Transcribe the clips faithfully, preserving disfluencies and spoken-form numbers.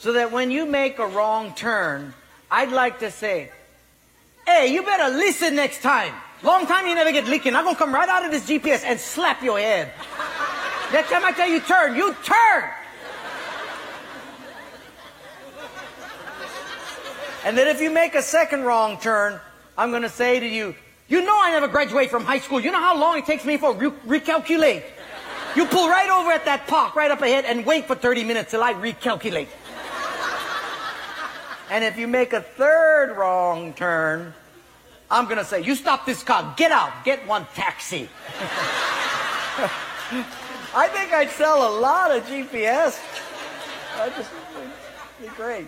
So that when you make a wrong turn, I'd like to say, hey, you better listen next time. Long time you never get leaking. I'm going to come right out of this G P S and slap your head. Next time I tell you turn, you turn. And then if you make a second wrong turn, I'm going to say to you, you know I never graduated from high school. You know how long it takes me for re recalculate? You pull right over at that park right up ahead and wait for thirty minutes till I recalculate. And if you make a third wrong turn, I'm going to say, you stop this car, get out, get one taxi. I think I'd sell a lot of G P S. I just, it'd be great.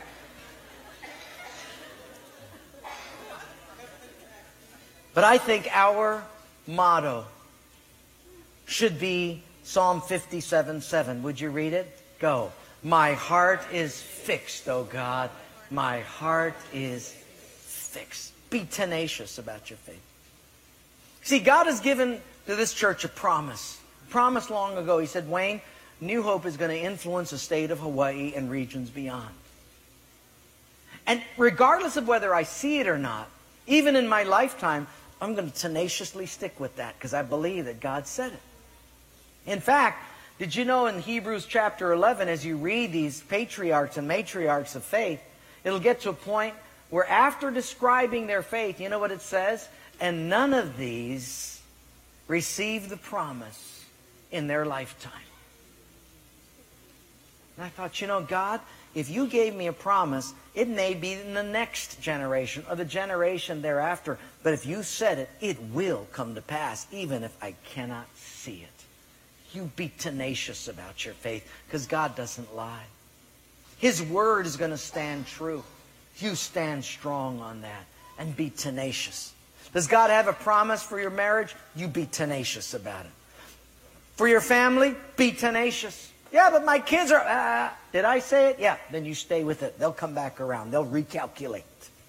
But I think our motto should be Psalm fifty-seven seven. Would you read it? Go. My heart is fixed, O God. My heart is fixed. Be tenacious about your faith. See, God has given to this church a promise. A promise long ago. He said, Wayne, New Hope is going to influence the state of Hawaii and regions beyond. And regardless of whether I see it or not, even in my lifetime, I'm going to tenaciously stick with that because I believe that God said it. In fact, did you know in Hebrews chapter eleven, as you read these patriarchs and matriarchs of faith, it'll get to a point where after describing their faith, you know what it says? And none of these received the promise in their lifetime. And I thought, you know, God, if you gave me a promise, it may be in the next generation or the generation thereafter. But if you said it, it will come to pass, even if I cannot see it. You be tenacious about your faith, because God doesn't lie. His word is going to stand true. You stand strong on that and be tenacious. Does God have a promise for your marriage? You be tenacious about it. For your family, be tenacious. Yeah, but my kids are... Uh, did I say it? Yeah, then you stay with it. They'll come back around. They'll recalculate.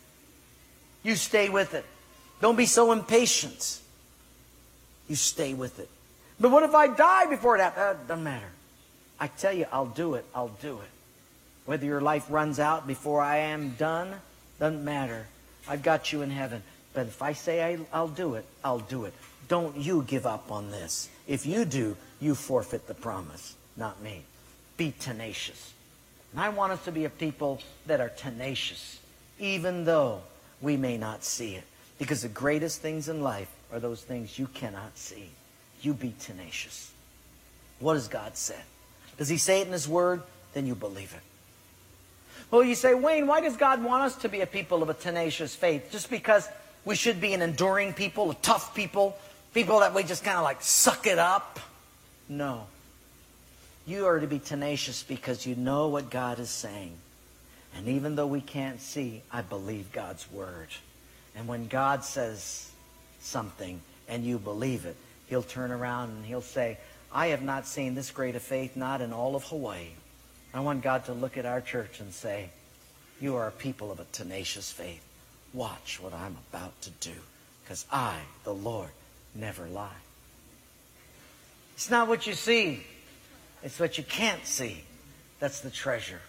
You stay with it. Don't be so impatient. You stay with it. But what if I die before it happens? Uh, doesn't matter. I tell you, I'll do it. I'll do it. Whether your life runs out before I am done, doesn't matter. I've got you in heaven. But if I say I, I'll do it, I'll do it. Don't you give up on this. If you do, you forfeit the promise, not me. Be tenacious. And I want us to be a people that are tenacious, even though we may not see it. Because the greatest things in life are those things you cannot see. You be tenacious. What has God said? Does He say it in His Word? Then you believe it. Well, you say, Wayne, why does God want us to be a people of a tenacious faith? Just because we should be an enduring people, a tough people, people that we just kind of like suck it up? No. You are to be tenacious because you know what God is saying. And even though we can't see, I believe God's Word. And when God says something and you believe it, He'll turn around and He'll say, I have not seen this great a faith, not in all of Hawaii. I want God to look at our church and say, you are a people of a tenacious faith. Watch what I'm about to do, because I, the Lord, never lie. It's not what you see. It's what you can't see. That's the treasure.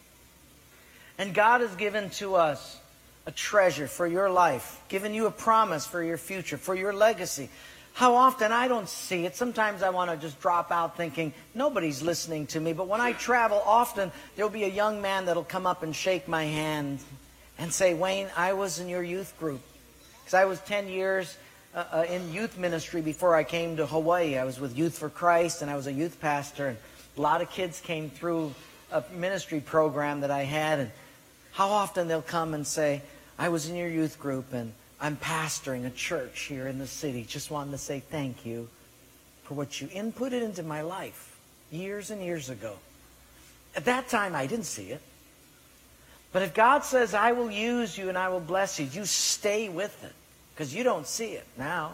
And God has given to us a treasure for your life, given you a promise for your future, for your legacy. How often I don't see it. Sometimes I want to just drop out thinking, nobody's listening to me. But when I travel, often there'll be a young man that'll come up and shake my hand and say, Wayne, I was in your youth group. Because I was ten years uh, uh, in youth ministry before I came to Hawaii. I was with Youth for Christ, and I was a youth pastor. And a lot of kids came through a ministry program that I had. And how often they'll come and say, I was in your youth group, and I'm pastoring a church here in the city. Just wanted to say thank you for what you inputted into my life years and years ago. At that time, I didn't see it. But if God says, I will use you and I will bless you, you stay with it, because you don't see it now.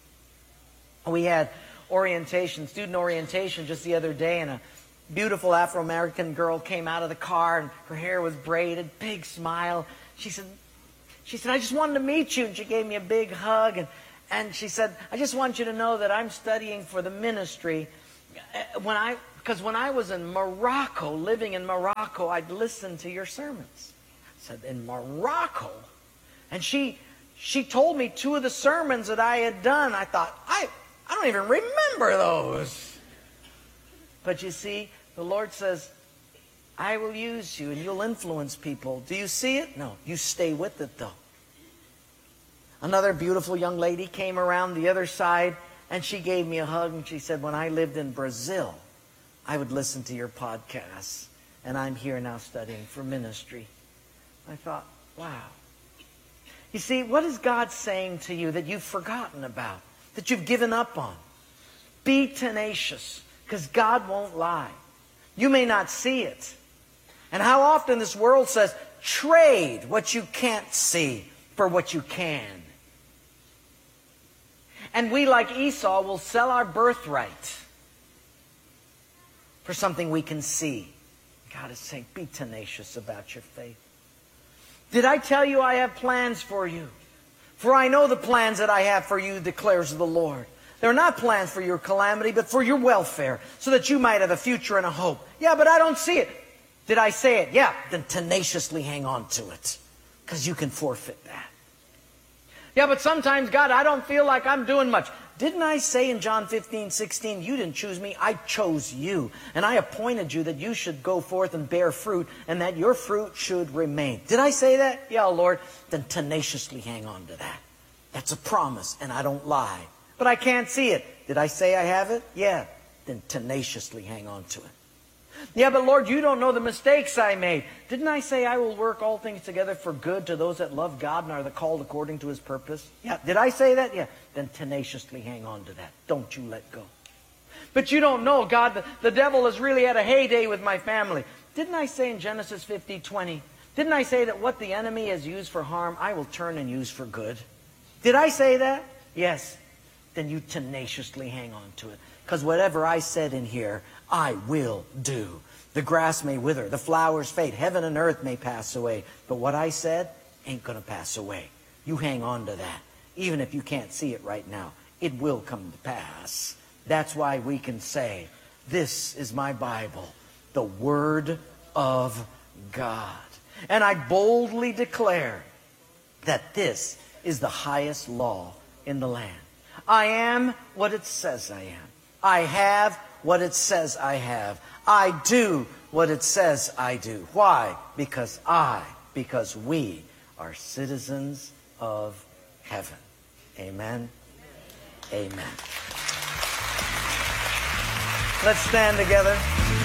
We had orientation, student orientation just the other day, and a beautiful Afro-American girl came out of the car, and her hair was braided, big smile. She said, She said, I just wanted to meet you. And she gave me a big hug. And, and she said, I just want you to know that I'm studying for the ministry. When I Because when I was in Morocco, living in Morocco, I'd listen to your sermons. I said, in Morocco? And she she told me two of the sermons that I had done. I thought, I, I don't even remember those. But you see, the Lord says, I will use you and you'll influence people. Do you see it? No. You stay with it, though. Another beautiful young lady came around the other side, and she gave me a hug, and she said, when I lived in Brazil, I would listen to your podcasts, and I'm here now studying for ministry. I thought, wow. You see, what is God saying to you that you've forgotten about, that you've given up on? Be tenacious, because God won't lie. You may not see it. And how often this world says, trade what you can't see for what you can. And we, like Esau, will sell our birthright for something we can see. God is saying, be tenacious about your faith. Did I tell you I have plans for you? For I know the plans that I have for you, declares the Lord. They're not plans for your calamity, but for your welfare, so that you might have a future and a hope. Yeah, but I don't see it. Did I say it? Yeah, then tenaciously hang on to it, because you can forfeit that. Yeah, but sometimes, God, I don't feel like I'm doing much. Didn't I say in John fifteen, sixteen, you didn't choose me, I chose you. And I appointed you that you should go forth and bear fruit, and that your fruit should remain. Did I say that? Yeah, Lord. Then tenaciously hang on to that. That's a promise, and I don't lie. But I can't see it. Did I say I have it? Yeah. Then tenaciously hang on to it. Yeah, but Lord, you don't know the mistakes I made. Didn't I say I will work all things together for good to those that love God and are the called according to His purpose? Yeah. Did I say that? Yeah. Then tenaciously hang on to that. Don't you let go. But you don't know, God, the, the devil has really had a heyday with my family. Didn't I say in Genesis fifty, twenty, didn't I say that what the enemy has used for harm, I will turn and use for good? Did I say that? Yes. Then you tenaciously hang on to it. Because whatever I said in here, I will do. The grass may wither, the flowers fade, heaven and earth may pass away. But what I said ain't going to pass away. You hang on to that. Even if you can't see it right now, it will come to pass. That's why we can say, this is my Bible, the Word of God. And I boldly declare that this is the highest law in the land. I am what it says I am. I have what it says I have. I do what it says I do. Why? Because I, because we are citizens of heaven. Amen. Amen. Let's stand together.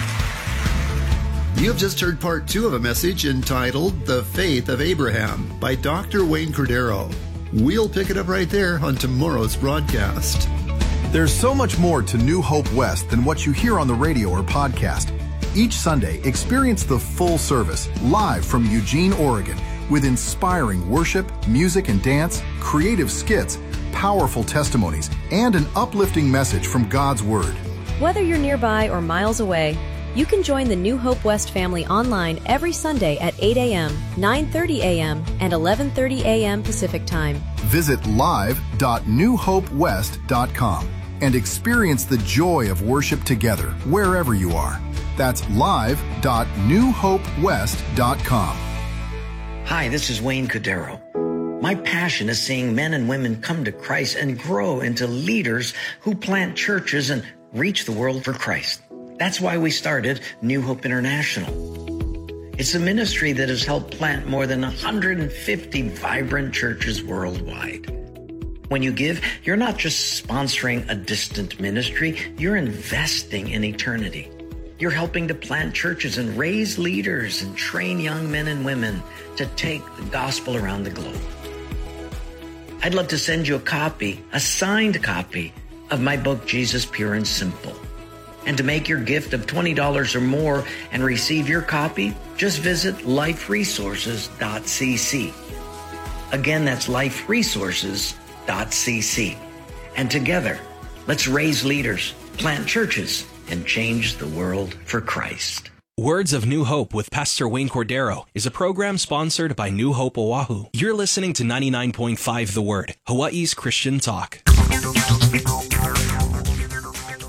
You have just heard part two of a message entitled The Faith of Abraham by Doctor Wayne Cordero. We'll pick it up right there on tomorrow's broadcast. There's so much more to New Hope West than what you hear on the radio or podcast. Each Sunday, experience the full service live from Eugene, Oregon, with inspiring worship, music and dance, creative skits, powerful testimonies, and an uplifting message from God's Word. Whether you're nearby or miles away, you can join the New Hope West family online every Sunday at eight a.m., nine thirty a.m., and eleven thirty a.m. Pacific Time. Visit live dot new hope west dot com and experience the joy of worship together wherever you are. That's live dot new hope west dot com. Hi, this is Wayne Cordero. My passion is seeing men and women come to Christ and grow into leaders who plant churches and reach the world for Christ. That's why we started New Hope International. It's a ministry that has helped plant more than one hundred fifty vibrant churches worldwide. When you give, you're not just sponsoring a distant ministry, you're investing in eternity. You're helping to plant churches and raise leaders and train young men and women to take the gospel around the globe. I'd love to send you a copy, a signed copy, of my book, Jesus Pure and Simple. And to make your gift of twenty dollars or more and receive your copy, just visit life resources dot c c. Again, that's life resources dot c c. And together, let's raise leaders, plant churches, and change the world for Christ. Words of New Hope with Pastor Wayne Cordero is a program sponsored by New Hope Oahu. You're listening to ninety-nine point five The Word, Hawaii's Christian talk.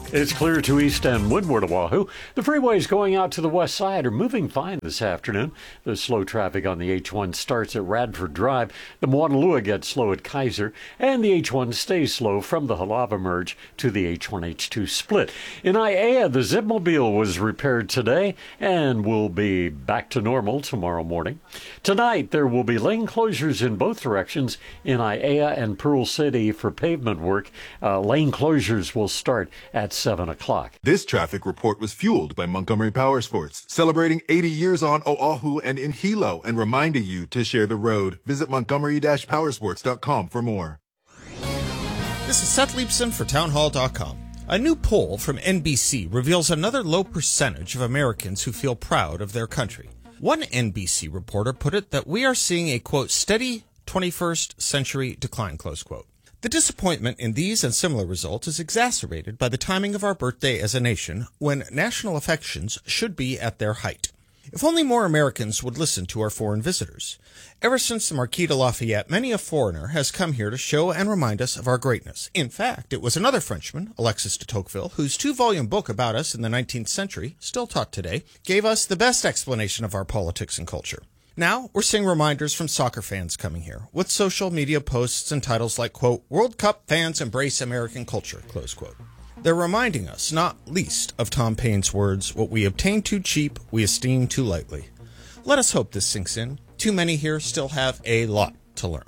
It's clear to east and windward of Oahu. The freeways going out to the west side are moving fine this afternoon. The slow traffic on the H one starts at Radford Drive. The Moanalua gets slow at Kaiser, and the H one stays slow from the Halava merge to the H one H two split. In Aiea, the Zipmobile was repaired today and will be back to normal tomorrow morning. Tonight, there will be lane closures in both directions in Aiea and Pearl City for pavement work. Uh, lane closures will start at seven o'clock. This traffic report was fueled by Montgomery Power Sports, celebrating eighty years on Oahu and in Hilo, and reminding you to share the road. Visit montgomery dash powersports dot com for more. This is Seth Leibson for townhall dot com. A new poll from N B C reveals another low percentage of Americans who feel proud of their country. One N B C reporter put it that we are seeing a, quote, steady twenty-first century decline, close quote. The disappointment in these and similar results is exacerbated by the timing of our birthday as a nation, when national affections should be at their height. If only more Americans would listen to our foreign visitors. Ever since the Marquis de Lafayette, many a foreigner has come here to show and remind us of our greatness. In fact, it was another Frenchman, Alexis de Tocqueville, whose two-volume book about us in the nineteenth century, still taught today, gave us the best explanation of our politics and culture. Now, we're seeing reminders from soccer fans coming here, with social media posts and titles like, quote, World Cup fans embrace American culture, close quote. They're reminding us, not least, of Tom Paine's words, what we obtain too cheap, we esteem too lightly. Let us hope this sinks in. Too many here still have a lot to learn.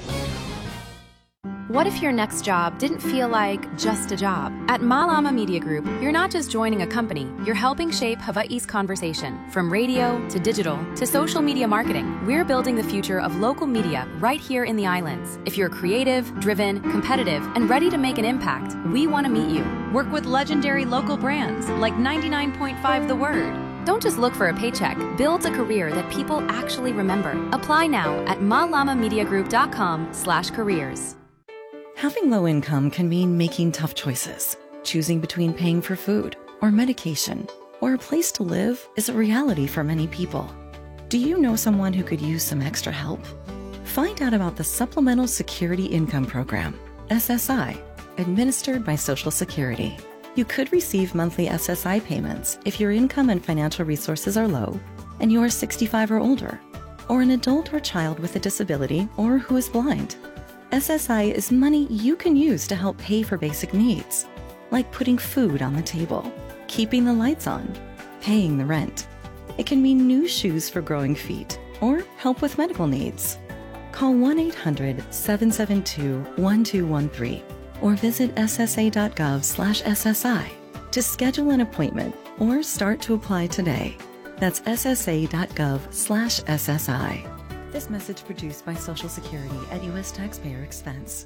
What if your next job didn't feel like just a job? At Malama Media Group, you're not just joining a company, you're helping shape Hawaii's conversation. From radio to digital to social media marketing, we're building the future of local media right here in the islands. If you're creative, driven, competitive, and ready to make an impact, we want to meet you. Work with legendary local brands like ninety-nine point five The Word. Don't just look for a paycheck. Build a career that people actually remember. Apply now at malamamediagroup.com slash careers. Having low income can mean making tough choices. Choosing between paying for food or medication or a place to live is a reality for many people. Do you know someone who could use some extra help? Find out about the Supplemental Security Income Program, S S I, administered by Social Security. You could receive monthly S S I payments if your income and financial resources are low and you are sixty-five or older, or an adult or child with a disability or who is blind. S S I is money you can use to help pay for basic needs, like putting food on the table, keeping the lights on, paying the rent. It can mean new shoes for growing feet or help with medical needs. Call one eight hundred, seven seven two, one two one three or visit S S A dot gov slash S S I to schedule an appointment or start to apply today. That's S S A dot gov slash S S I. This message produced by Social Security at U S taxpayer expense.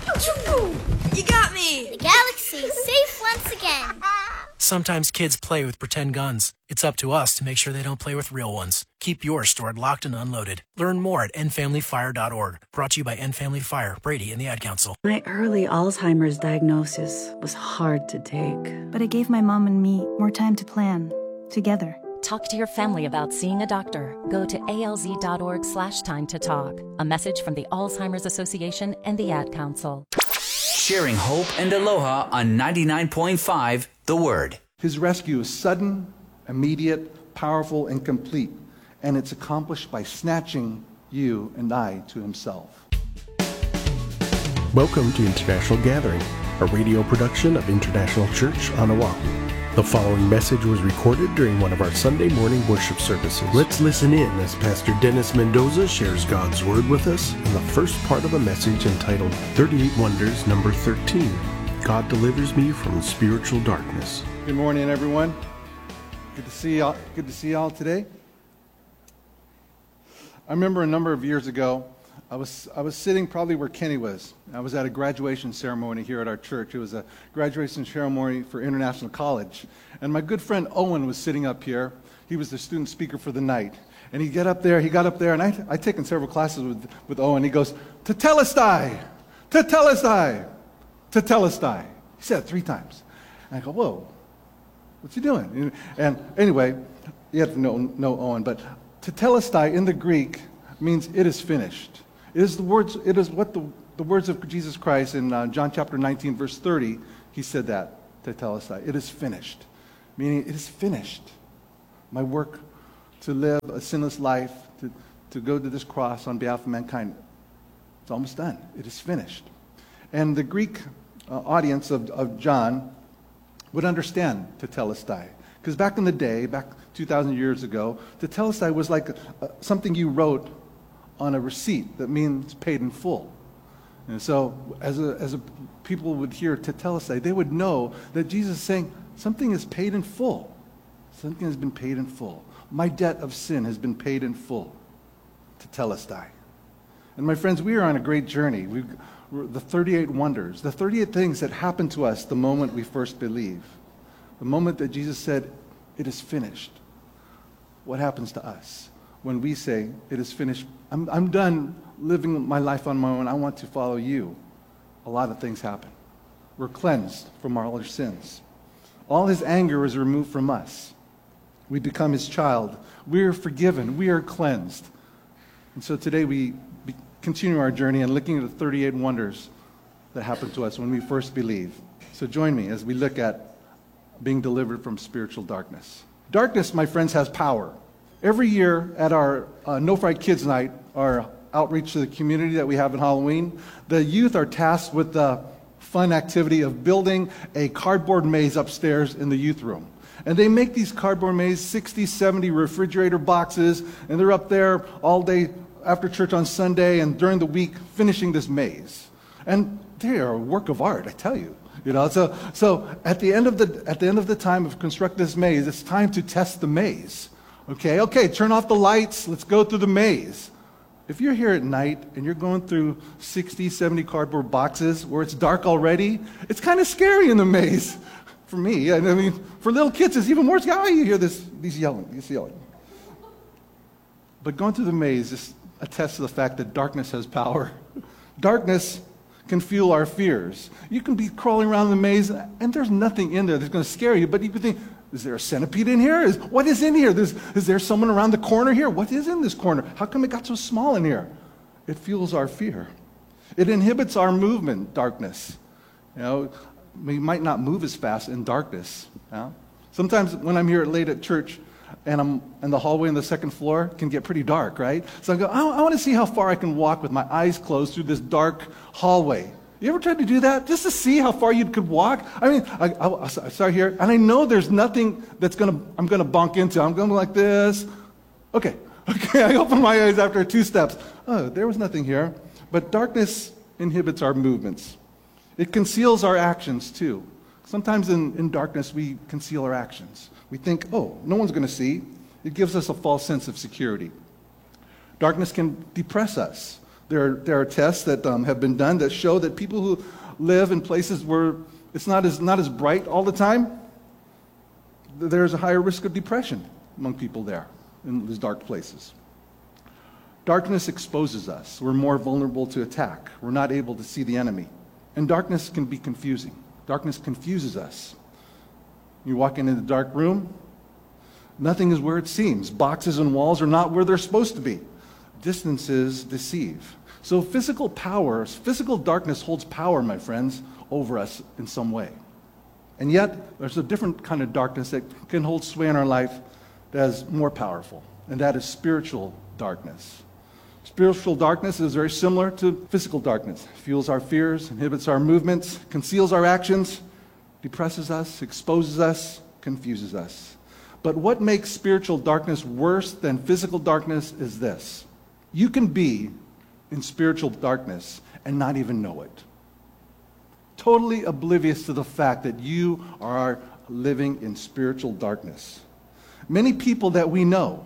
You got me! The galaxy is safe once again. Sometimes kids play with pretend guns. It's up to us to make sure they don't play with real ones. Keep yours stored locked and unloaded. Learn more at end family fire dot org. Brought to you by End Family Fire, Brady, and the Ad Council. My early Alzheimer's diagnosis was hard to take. But it gave my mom and me more time to plan, together. Talk to your family about seeing a doctor. Go to alz.org slash time to talk. A message from the Alzheimer's Association and the Ad Council. Sharing hope and aloha on ninety-nine point five The Word. His rescue is sudden, immediate, powerful, and complete, and it's accomplished by snatching you and I to himself. Welcome to International Gathering, a radio production of International Church on Oahu. The following message was recorded during one of our Sunday morning worship services. Let's listen in as Pastor Dennis Mendoza shares God's Word with us in the first part of a message entitled thirty-eight Wonders, number thirteen. God delivers me from spiritual darkness. Good morning, everyone. Good to see y'all. Good to see y'all today. I remember a number of years ago, I was I was sitting probably where Kenny was. I was at a graduation ceremony here at our church. It was a graduation ceremony for International College. And my good friend Owen was sitting up here. He was the student speaker for the night. And he get up there, he got up there, and I I'd taken several classes with, with Owen. He goes, Tetelestai! Tetelestai! Tetelestai! He said it three times. And I go, whoa, what's he doing? And anyway, you have to know, know Owen, but Tetelestai in the Greek means it is finished. It is the words. It is what the, the words of Jesus Christ in uh, John chapter nineteen, verse thirty. He said that. tetelestai. It is finished, meaning it is finished. My work to live a sinless life, to, to go to this cross on behalf of mankind, it's almost done. It is finished. And the Greek uh, audience of, of John would understand tetelestai. Because back in the day, back two thousand years ago, tetelestai was like uh, something you wrote on a receipt that means paid in full. And so as a, as a people would hear tetelestai, they would know that Jesus is saying, something is paid in full. Something has been paid in full. My debt of sin has been paid in full. Tetelestai. And my friends, we are on a great journey. We've, we're the thirty-eight wonders, the thirty-eight things that happened to us the moment we first believe. The moment that Jesus said, it is finished. What happens to us when we say, it is finished? I'm, I'm done living my life on my own. I want to follow you. A lot of things happen. We're cleansed from all our sins. All his anger is removed from us. We become his child. We are forgiven. We are cleansed. And so today we be, continue our journey and looking at the thirty-eight wonders that happened to us when we first believe. So join me as we look at being delivered from spiritual darkness. Darkness, my friends, has power. Every year at our uh, No Fright Kids Night, our outreach to the community that we have in Halloween, the youth are tasked with the fun activity of building a cardboard maze upstairs in the youth room. And they make these cardboard mazes, sixty, seventy refrigerator boxes, and they're up there all day after church on Sunday and during the week finishing this maze. And they are a work of art, I tell you. You know, so so at the end of the at the end of the time of constructing this maze, it's time to test the maze. Okay, okay, turn off the lights, let's go through the maze. If you're here at night and you're going through sixty, seventy cardboard boxes where it's dark already, it's kind of scary in the maze. For me, I mean, for little kids, it's even more scary. Oh, you hear this, these yelling, these yelling. But going through the maze just attests to the fact that darkness has power. Darkness can fuel our fears. You can be crawling around the maze, and there's nothing in there that's going to scare you, but you can think, is there a centipede in here? Is, what is in here? There's, is there someone around the corner here? What is in this corner? How come it got so small in here? It fuels our fear. It inhibits our movement, darkness. You know, we might not move as fast in darkness. You know? Sometimes when I'm here late at church, and I'm in the hallway on the second floor, can get pretty dark, right? So I go, I, I want to see how far I can walk with my eyes closed through this dark hallway. You ever tried to do that? Just to see how far you could walk? I mean, I, I, I start here, and I know there's nothing that's going to, I'm going to bonk into. I'm going like this. Okay, okay, I open my eyes after two steps. Oh, there was nothing here. But darkness inhibits our movements. It conceals our actions, too. Sometimes in, in darkness, we conceal our actions. We think, oh, no one's going to see. It gives us a false sense of security. Darkness can depress us. There are, there are tests that um, have been done that show that people who live in places where it's not as, not as bright all the time, there's a higher risk of depression among people there in these dark places. Darkness exposes us. We're more vulnerable to attack. We're not able to see the enemy. And darkness can be confusing. Darkness confuses us. You walk into the dark room, nothing is where it seems. Boxes and walls are not where they're supposed to be. Distances deceive. So physical power, physical darkness holds power, my friends, over us in some way. And yet, there's a different kind of darkness that can hold sway in our life that is more powerful, and that is spiritual darkness. Spiritual darkness is very similar to physical darkness. It fuels our fears, inhibits our movements, conceals our actions, depresses us, exposes us, confuses us. But what makes spiritual darkness worse than physical darkness is this. You can be in spiritual darkness and not even know it. Totally oblivious to the fact that you are living in spiritual darkness. Many people that we know,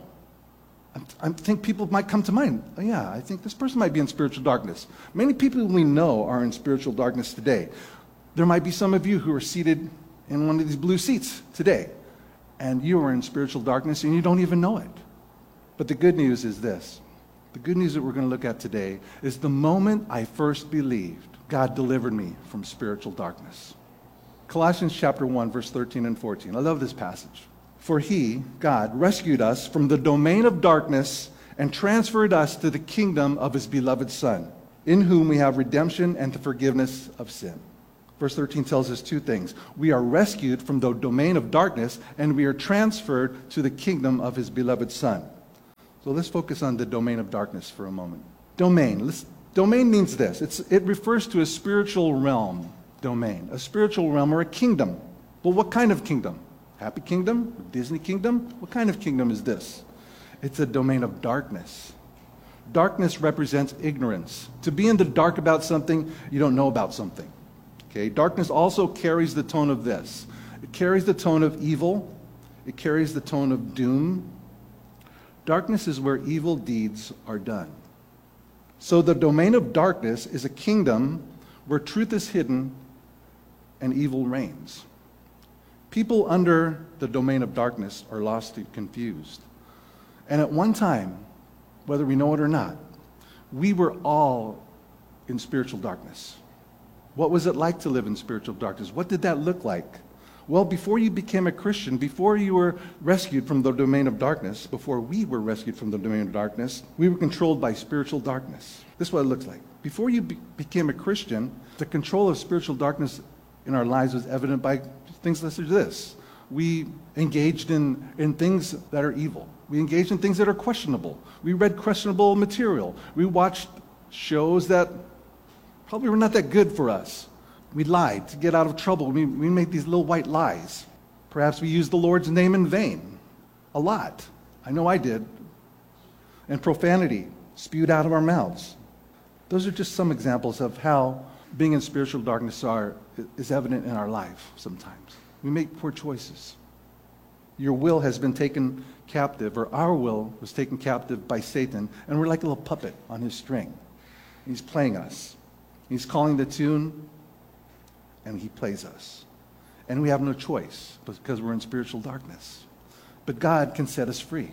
I think people might come to mind. Oh, yeah, I think this person might be in spiritual darkness. Many people we know are in spiritual darkness today. There might be some of you who are seated in one of these blue seats today, and you are in spiritual darkness and you don't even know it. But the good news is this. The good news that we're going to look at today is the moment I first believed, God delivered me from spiritual darkness. Colossians chapter one, verse thirteen and fourteen. I love this passage. For he, God, rescued us from the domain of darkness and transferred us to the kingdom of his beloved Son, in whom we have redemption and the forgiveness of sin. Verse thirteen tells us two things. We are rescued from the domain of darkness, and we are transferred to the kingdom of his beloved Son. So let's focus on the domain of darkness for a moment. Domain. Let's, domain means this. It's, it refers to a spiritual realm. Domain. A spiritual realm or a kingdom. But what kind of kingdom? Happy kingdom? Disney kingdom? What kind of kingdom is this? It's a domain of darkness. Darkness represents ignorance. To be in the dark about something, you don't know about something. Okay? Darkness also carries the tone of this. It carries the tone of evil. It carries the tone of doom. Darkness is where evil deeds are done. So the domain of darkness is a kingdom where truth is hidden and evil reigns. People under the domain of darkness are lost and confused. And at one time, whether we know it or not, we were all in spiritual darkness. What was it like to live in spiritual darkness? What did that look like? Well, before you became a Christian, before you were rescued from the domain of darkness, before we were rescued from the domain of darkness, we were controlled by spiritual darkness. This is what it looks like. Before you be- became a Christian, the control of spiritual darkness in our lives was evident by things such as this. We engaged in, in things that are evil. We engaged in things that are questionable. We read questionable material. We watched shows that probably were not that good for us. We lied to get out of trouble. We, we made these little white lies. Perhaps we used the Lord's name in vain. A lot. I know I did. And profanity spewed out of our mouths. Those are just some examples of how being in spiritual darkness are, is evident in our life sometimes. We make poor choices. Your will has been taken captive, or our will was taken captive by Satan, and we're like a little puppet on his string. He's playing us. He's calling the tune, and he plays us. And we have no choice because we're in spiritual darkness. But God can set us free.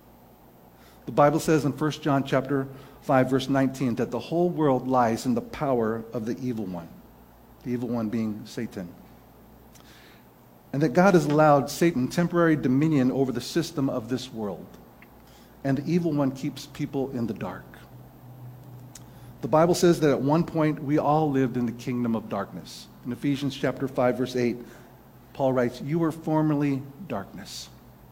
The Bible says in First John chapter five, verse nineteen, that the whole world lies in the power of the evil one. The evil one being Satan. And that God has allowed Satan temporary dominion over the system of this world. And the evil one keeps people in the dark. The Bible says that at one point we all lived in the kingdom of darkness. In Ephesians chapter five, verse eight, Paul writes, "You were formerly darkness."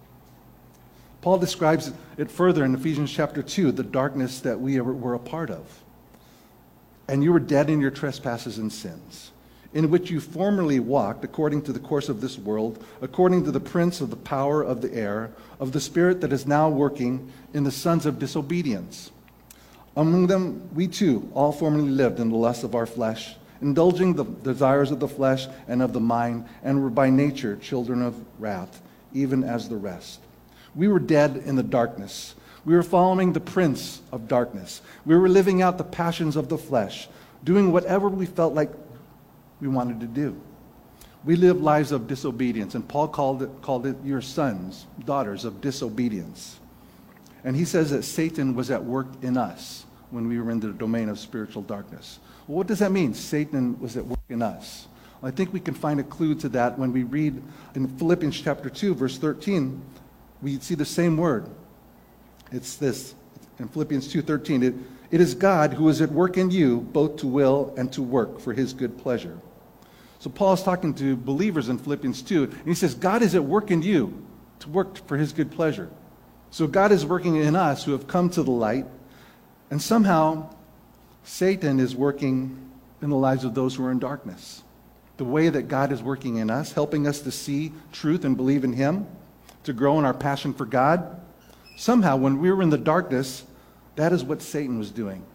Paul describes it further in Ephesians chapter two, the darkness that we were a part of. "And you were dead in your trespasses and sins, in which you formerly walked according to the course of this world, according to the prince of the power of the air, of the spirit that is now working in the sons of disobedience. Among them we too all formerly lived in the lusts of our flesh, indulging the desires of the flesh and of the mind, and were by nature children of wrath, even as the rest. We were dead in the darkness. We were following the prince of darkness. We were living out the passions of the flesh, doing whatever we felt like we wanted to do. We lived lives of disobedience, and Paul called it, called it your sons, daughters of disobedience. And he says that Satan was at work in us when we were in the domain of spiritual darkness. Well, what does that mean? Satan was at work in us. Well, I think we can find a clue to that when we read in Philippians chapter two, verse thirteen. We see the same word. It's this, in Philippians two thirteen. It, it is God who is at work in you, both to will and to work for his good pleasure. So Paul is talking to believers in Philippians two, and he says, God is at work in you to work for his good pleasure. So God is working in us who have come to the light, and somehow Satan is working in the lives of those who are in darkness. The way that God is working in us, helping us to see truth and believe in him, to grow in our passion for God. Somehow, when we were in the darkness, that is what Satan was doing.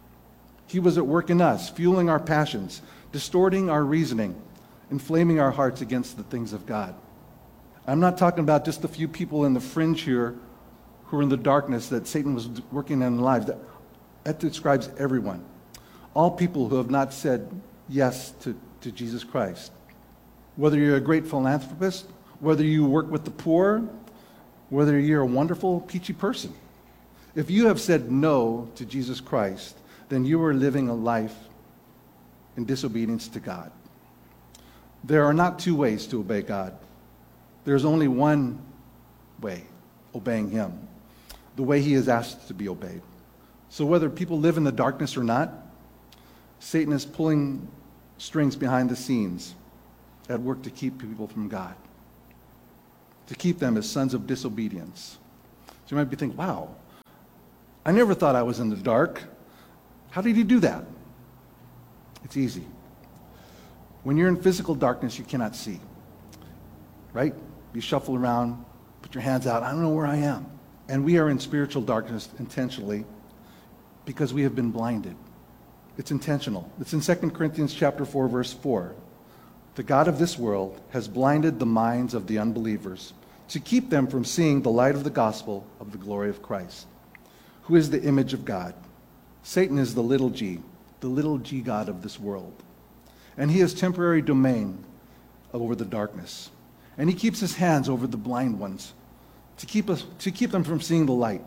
He was at work in us, fueling our passions, distorting our reasoning, inflaming our hearts against the things of God. I'm not talking about just a few people in the fringe here who are in the darkness that Satan was working in their lives. That, that describes everyone. All people who have not said yes to, to Jesus Christ. Whether you're a great philanthropist, whether you work with the poor, whether you're a wonderful, peachy person. If you have said no to Jesus Christ, then you are living a life in disobedience to God. There are not two ways to obey God. There's only one way, obeying him, the way he is asked to be obeyed. So whether people live in the darkness or not, Satan is pulling strings behind the scenes at work to keep people from God, to keep them as sons of disobedience. So you might be thinking, wow, I never thought I was in the dark. How did he do that? It's easy. When you're in physical darkness, you cannot see, right? You shuffle around, put your hands out, I don't know where I am. And we are in spiritual darkness intentionally because we have been blinded. It's intentional. It's in Second Corinthians chapter four, verse four. The God of this world has blinded the minds of the unbelievers to keep them from seeing the light of the gospel of the glory of Christ, who is the image of God. Satan is the little g, the little g god of this world. And he has temporary domain over the darkness. And he keeps his hands over the blind ones to keep us, to keep them from seeing the light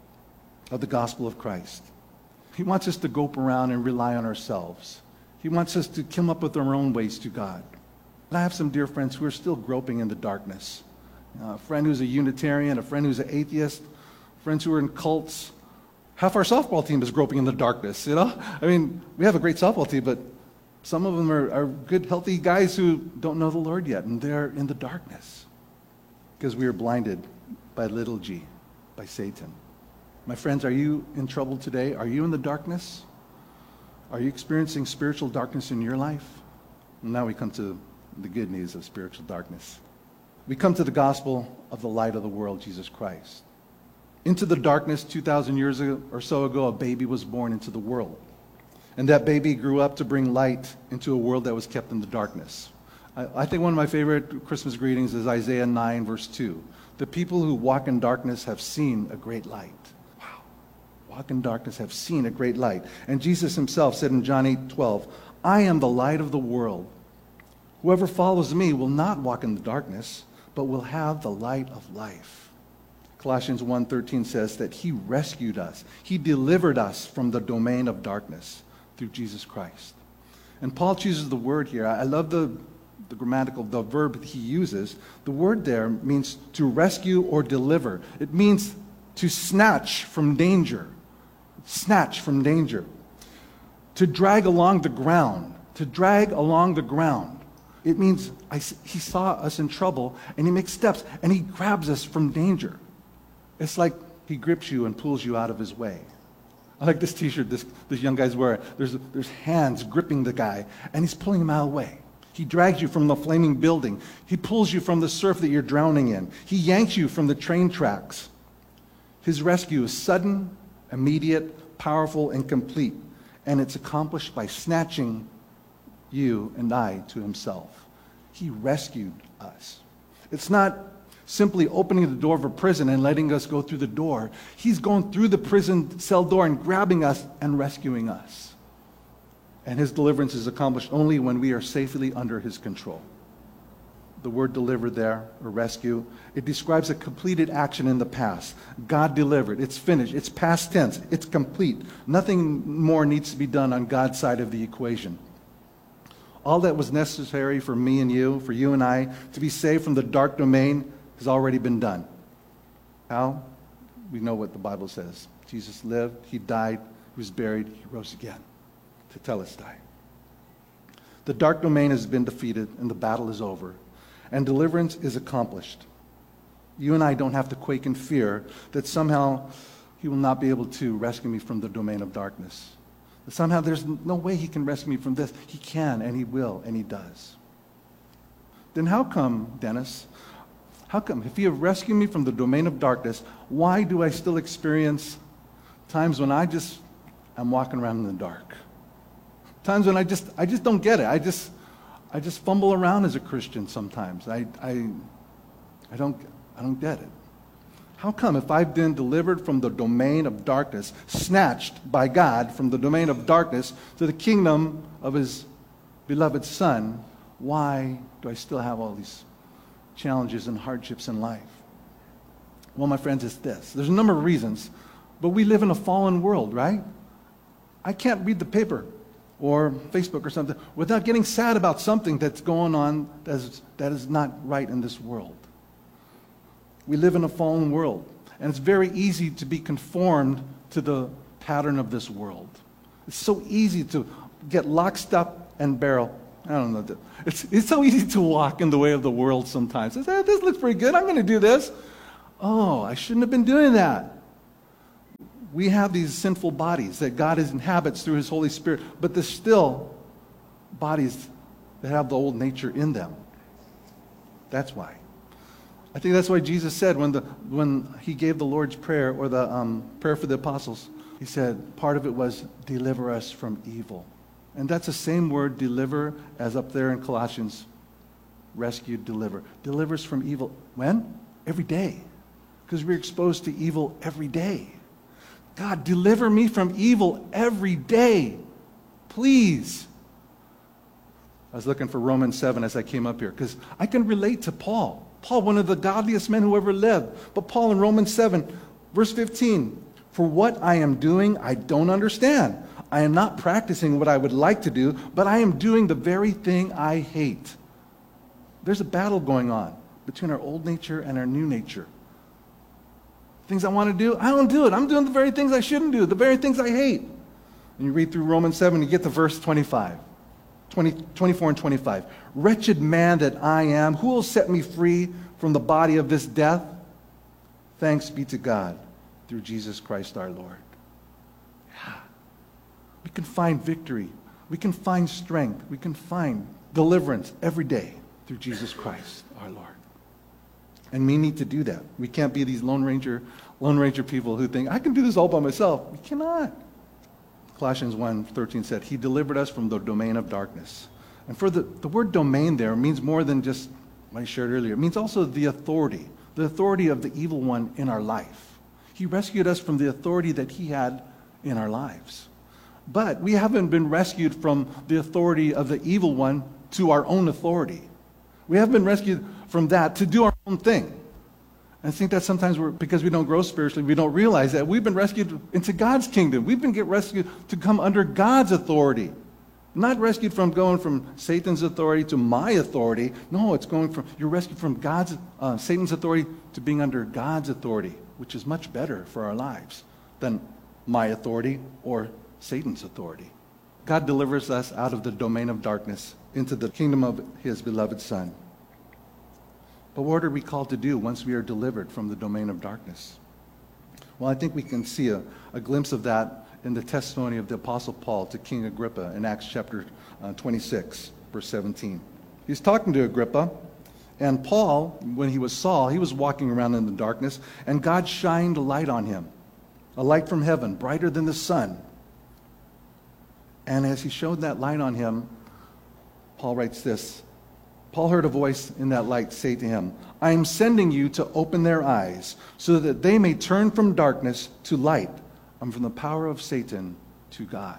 of the gospel of Christ. He wants us to grope around and rely on ourselves. He wants us to come up with our own ways to God. And I have some dear friends who are still groping in the darkness. Uh, a friend who's a Unitarian, a friend who's an atheist, friends who are in cults. Half our softball team is groping in the darkness, you know? I mean, we have a great softball team, but some of them are, are good, healthy guys who don't know the Lord yet, and they're in the darkness because we are blinded by little g, by Satan. My friends, are you in trouble today? Are you in the darkness? Are you experiencing spiritual darkness in your life? Well, now we come to the good news of spiritual darkness. We come to the gospel of the light of the world, Jesus Christ. Into the darkness, two thousand years or so ago, a baby was born into the world. And that baby grew up to bring light into a world that was kept in the darkness. I, I think one of my favorite Christmas greetings is Isaiah nine, verse two. The people who walk in darkness have seen a great light. Wow. Walk in darkness have seen a great light. And Jesus himself said in John eight, twelve, I am the light of the world. Whoever follows me will not walk in the darkness, but will have the light of life. Colossians one thirteen says that he rescued us. He delivered us from the domain of darkness through Jesus Christ. And Paul chooses the word here. I love the, the grammatical, the verb he uses. The word there means to rescue or deliver. It means to snatch from danger. Snatch from danger. To drag along the ground. To drag along the ground. It means I, he saw us in trouble and he makes steps and he grabs us from danger. It's like he grips you and pulls you out of his way. I like this t-shirt this, this young guy's wearing. There's, there's hands gripping the guy, and he's pulling him out of the way. He drags you from the flaming building. He pulls you from the surf that you're drowning in. He yanks you from the train tracks. His rescue is sudden, immediate, powerful, and complete, and it's accomplished by snatching you and I to himself. He rescued us. It's not simply opening the door of a prison and letting us go through the door. He's going through the prison cell door and grabbing us and rescuing us. And his deliverance is accomplished only when we are safely under his control. The word deliver there, or rescue, it describes a completed action in the past. God delivered. It's finished. It's past tense. It's complete. Nothing more needs to be done on God's side of the equation. All that was necessary for me and you, for you and I, to be saved from the dark domain has already been done. How? We know what the Bible says. Jesus lived, he died, he was buried, he rose again to tell us that. The dark domain has been defeated and the battle is over, and deliverance is accomplished. You and I don't have to quake in fear that somehow he will not be able to rescue me from the domain of darkness. That somehow there's no way he can rescue me from this. He can, and he will, and he does. Then how come, Dennis, how come, if you have rescued me from the domain of darkness, why do I still experience times when I just, I'm walking around in the dark? Times when I just, I just don't get it. I just, I just fumble around as a Christian sometimes. I, I, I don't, I don't get it. How come if I've been delivered from the domain of darkness, snatched by God from the domain of darkness to the kingdom of his beloved Son, why do I still have all these challenges and hardships in life? Well, my friends, it's this. There's a number of reasons, but we live in a fallen world, right? I can't read the paper or Facebook or something without getting sad about something that's going on that is, that is not right in this world. We live in a fallen world, and it's very easy to be conformed to the pattern of this world. It's so easy to get locked up and barrel I don't know. It's, it's so easy to walk in the way of the world sometimes. It's, hey, this looks pretty good. I'm going to do this. Oh, I shouldn't have been doing that. We have these sinful bodies that God inhabits through his Holy Spirit, but there's still bodies that have the old nature in them. That's why. I think that's why Jesus said when the when he gave the Lord's Prayer, or the um, prayer for the apostles, he said part of it was, deliver us from evil. And that's the same word, deliver, as up there in Colossians. Rescue, deliver. Deliver us from evil. When? Every day. Because we're exposed to evil every day. God, deliver me from evil every day. Please. I was looking for Romans seven as I came up here, because I can relate to Paul. Paul, one of the godliest men who ever lived. But Paul in Romans seven, verse fifteen, for what I am doing, I don't understand. I am not practicing what I would like to do, but I am doing the very thing I hate. There's a battle going on between our old nature and our new nature. Things I want to do, I don't do it. I'm doing the very things I shouldn't do, the very things I hate. And you read through Romans seven, you get to verse twenty-five. twenty, twenty-four and twenty-five. Wretched man that I am, who will set me free from the body of this death? Thanks be to God through Jesus Christ our Lord. Yeah. We can find victory. We can find strength. We can find deliverance every day through Jesus Christ our Lord. And we need to do that. We can't be these Lone Ranger, Lone Ranger people who think, I can do this all by myself. We cannot. Colossians one thirteen said, he delivered us from the domain of darkness. And for the, the word domain there means more than just what I shared earlier. It means also the authority, the authority of the evil one in our life. He rescued us from the authority that he had in our lives. But we haven't been rescued from the authority of the evil one to our own authority. We have been rescued from that to do our own thing. And I think that sometimes we're, because we don't grow spiritually, we don't realize that we've been rescued into God's kingdom. We've been get rescued to come under God's authority. Not rescued from going from Satan's authority to my authority. No, it's going from, you're rescued from God's, uh, Satan's authority to being under God's authority, which is much better for our lives than my authority or Satan's authority. God delivers us out of the domain of darkness into the kingdom of his beloved Son. But what are we called to do once we are delivered from the domain of darkness? Well, I think we can see a, a glimpse of that in the testimony of the Apostle Paul to King Agrippa in Acts chapter uh, twenty-six, verse seventeen. He's talking to Agrippa, and Paul, when he was Saul, he was walking around in the darkness, and God shined a light on him, a light from heaven, brighter than the sun. And as he showed that light on him, Paul writes this, Paul heard a voice in that light say to him, I am sending you to open their eyes so that they may turn from darkness to light and from the power of Satan to God.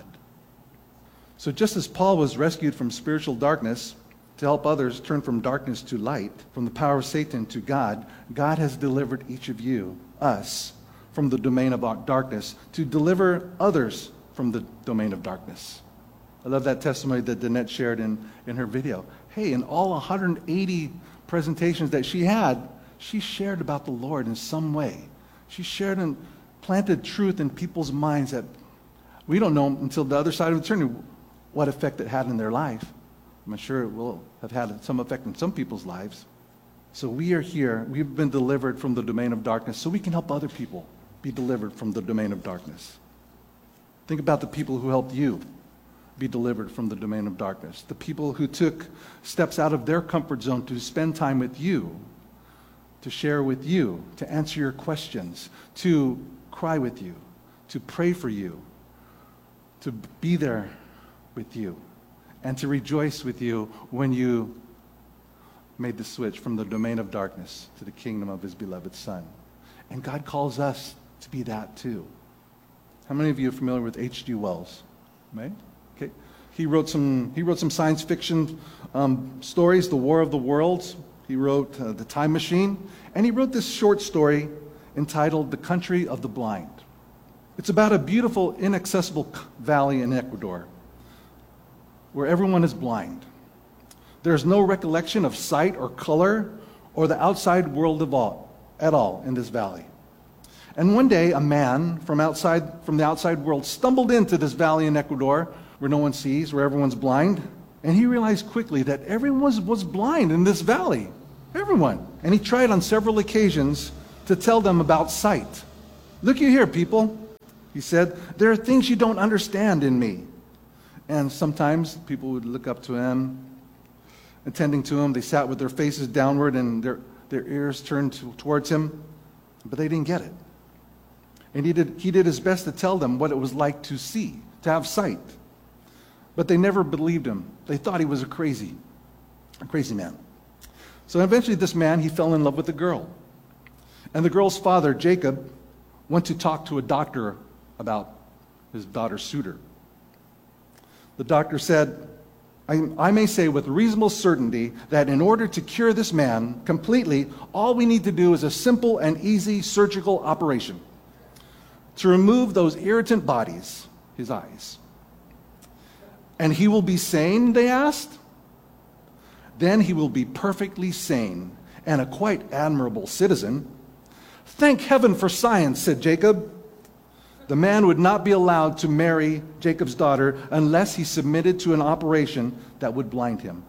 So just as Paul was rescued from spiritual darkness to help others turn from darkness to light, from the power of Satan to God, God has delivered each of you, us, from the domain of darkness to deliver others from the domain of darkness. I love that testimony that Danette shared in, in her video. Hey, in all one hundred eighty presentations that she had, she shared about the Lord in some way. She shared and planted truth in people's minds that we don't know until the other side of eternity what effect it had in their life. I'm sure it will have had some effect in some people's lives. So we are here. We've been delivered from the domain of darkness so we can help other people be delivered from the domain of darkness. Think about the people who helped you be delivered from the domain of darkness. The people who took steps out of their comfort zone to spend time with you, to share with you, to answer your questions, to cry with you, to pray for you, to be there with you, and to rejoice with you when you made the switch from the domain of darkness to the kingdom of his beloved Son. And God calls us to be that too. How many of you are familiar with H G Wells? Right? Okay. He wrote some, he wrote some science fiction um, stories, The War of the Worlds. He wrote uh, The Time Machine. And he wrote this short story entitled The Country of the Blind. It's about a beautiful, inaccessible valley in Ecuador where everyone is blind. There's no recollection of sight or color or the outside world of all, at all in this valley. And one day, a man from outside, from the outside world stumbled into this valley in Ecuador where no one sees, where everyone's blind. And he realized quickly that everyone was, was blind in this valley. Everyone. And he tried on several occasions to tell them about sight. Look you here, people, he said. There are things you don't understand in me. And sometimes people would look up to him, attending to him. They sat with their faces downward and their, their ears turned to, towards him, but they didn't get it. And he did, he did his best to tell them what it was like to see, to have sight. But they never believed him. They thought he was a crazy, a crazy man. So eventually this man, he fell in love with a girl. And the girl's father, Jacob, went to talk to a doctor about his daughter's suitor. The doctor said, I, I may say with reasonable certainty that in order to cure this man completely, all we need to do is a simple and easy surgical operation to remove those irritant bodies, his eyes. And he will be sane, they asked. Then he will be perfectly sane and a quite admirable citizen. Thank heaven for science, said Jacob. The man would not be allowed to marry Jacob's daughter unless he submitted to an operation that would blind him.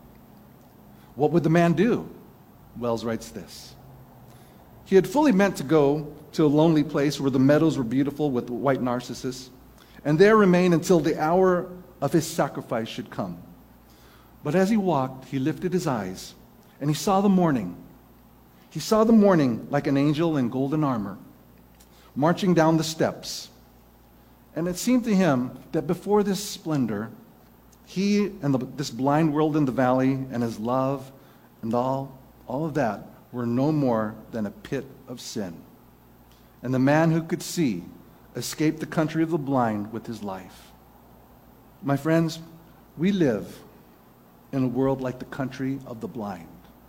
What would the man do? Wells writes this. He had fully meant to go to a lonely place where the meadows were beautiful with white narcissus, and there remain until the hour of his sacrifice should come. But as he walked, he lifted his eyes, and he saw the morning. He saw the morning like an angel in golden armor, marching down the steps. And it seemed to him that before this splendor, he and the, this blind world in the valley and his love and all, all of that were no more than a pit of sin. And the man who could see escaped the country of the blind with his life. My friends, we live in a world like the country of the blind.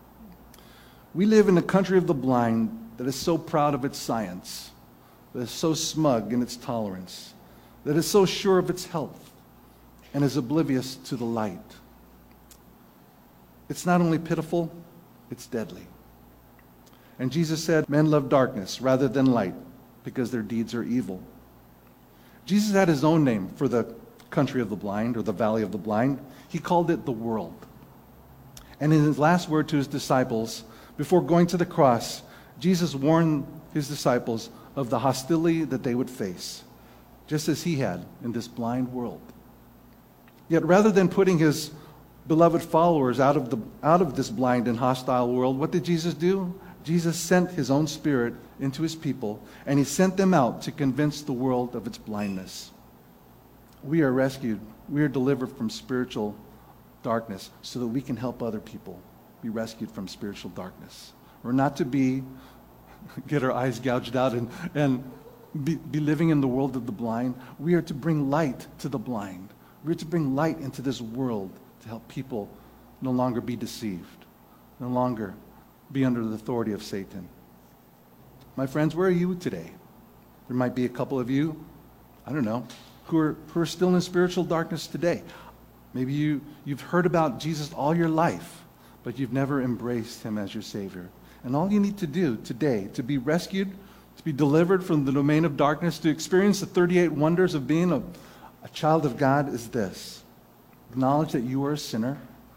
We live in a country of the blind that is so proud of its science, that is so smug in its tolerance, that is so sure of its health, and is oblivious to the light. It's not only pitiful, it's deadly. And Jesus said, men love darkness rather than light because their deeds are evil. Jesus had his own name for the country of the blind, or the valley of the blind. He called it the world. And in his last word to his disciples, before going to the cross, Jesus warned his disciples of the hostility that they would face, just as he had in this blind world. Yet rather than putting his beloved followers out of, the, out of this blind and hostile world, what did Jesus do? Jesus sent his own Spirit into his people, and he sent them out to convince the world of its blindness. We are rescued. We are delivered from spiritual darkness so that we can help other people be rescued from spiritual darkness. We're not to be, get our eyes gouged out and, and be, be living in the world of the blind. We are to bring light to the blind. We are to bring light into this world to help people no longer be deceived, no longer be under the authority of Satan. My friends, where are you today? There might be a couple of you, I don't know, who are, who are still in spiritual darkness today. Maybe you, you've heard about Jesus all your life, but you've never embraced him as your Savior. And all you need to do today to be rescued, to be delivered from the domain of darkness, to experience the thirty-eight wonders of being a, a child of God is this. Acknowledge that you are a sinner.